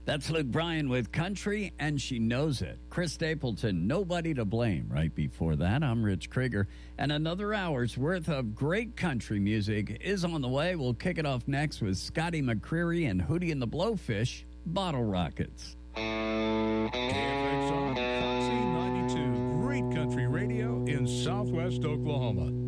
That's Luke Bryan with Country, and She Knows It. Chris Stapleton, Nobody to Blame. Right before that, I'm Rich Krieger. And another hour's worth of great country music is on the way. We'll kick it off next with Scotty McCreery and Hootie and the Blowfish, Bottle Rockets. KFXR, Foxy 92, great country radio in southwest Oklahoma.